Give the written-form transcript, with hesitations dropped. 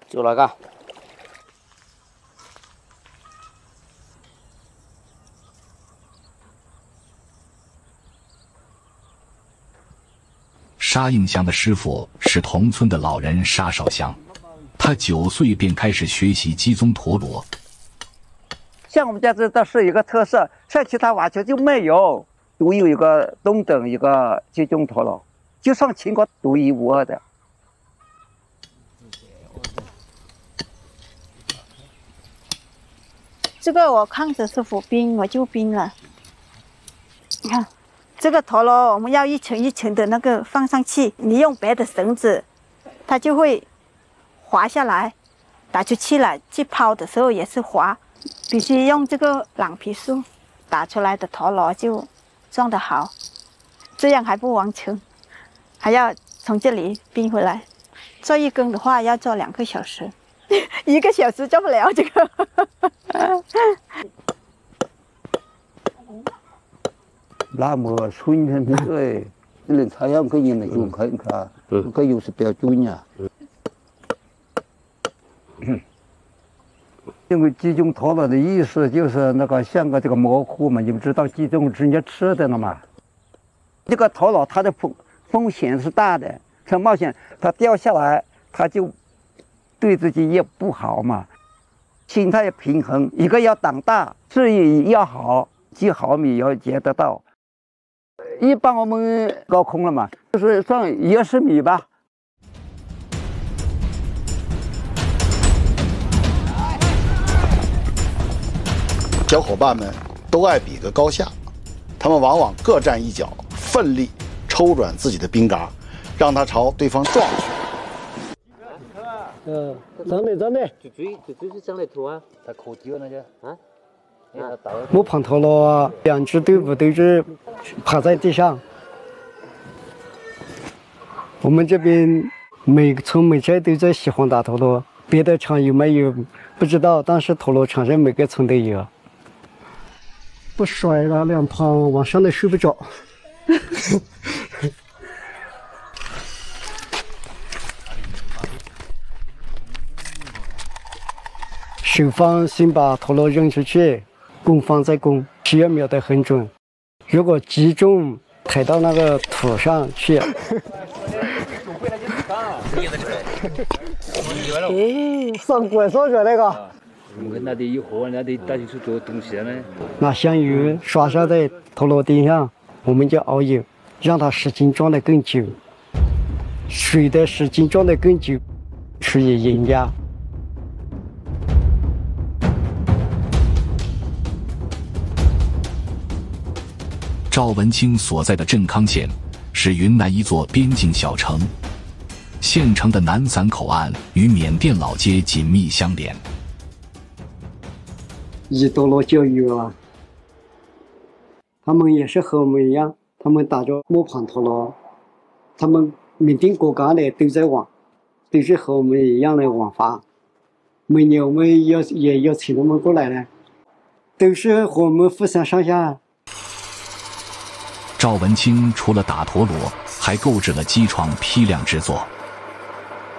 就那个。 沙应祥的师傅是同村的老人沙少祥，他9岁便开始学习鸡枞陀螺。 像我们家这倒是一个特色，像其他完全就没有，独有一个东等一个鸡枞陀螺，就上秦国独一无二的。 这个我看着是虎冰，我就冰了。你看。这个陀螺我们要一层一层的那个放上去，你用别的绳子，它就会滑下来，打出气来。去抛的时候也是滑，必须用这个朗皮树打出来的陀螺就撞得好，这样还不完成，还要从这里冰回来。做一根的话要做2个小时，1个小时做不了这个。 那么春天的对，人采样可以那种看看，可有时比较准呀。因为鸡枞陀螺的意思就是那个像个这个蘑菇嘛，你们知道鸡枞是人家吃的了嘛？这个陀螺它的风险是大的，像冒险它掉下来，它就对自己也不好嘛。心态平衡，一个要胆大，视野要好，几毫米要接得到。一般我们高空了嘛，就是上10米吧。 小伙伴们都爱比个高下，他们往往各站一脚，奋力抽转自己的冰嘎，让它朝对方撞去。 长的，就长得拖啊，它可低了那些啊。 磨盘陀螺，2只队伍都是趴在地上。我们这边每村每寨都在喜欢打陀螺，别的厂有没有不知道，但是陀螺厂上每个村都有。不摔了，2旁往上的睡不着。手方先把陀螺扔出去。弓方再弓，只要瞄得很准。如果击中抬到那个土上去，上怪兽去那个。 我们那里有火，那里打进去做东西呢。 拿香油刷上在陀螺顶上，我们就熬油，让它时间转得更久。水的时间转得更久，属于赢家。 赵文清所在的镇康县是云南一座边境小城，县城的南散口岸与缅甸老街紧密相连。 以陀螺教育啊，他们也是和我们一样，他们打着磨盘陀螺，他们缅甸国家的都在玩，都是和我们一样的玩法。每年我们也要请他们过来呢，都是和我们互相上下。 赵文清除了打陀螺，还购置了机床批量制作。